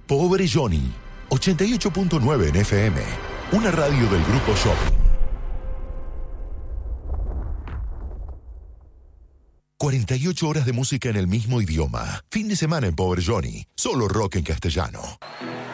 Pobre Johnny, 88.9 en FM, una radio del Grupo Shopping. 48 horas de música en el mismo idioma. Fin de semana en Pobre Johnny, solo rock en castellano.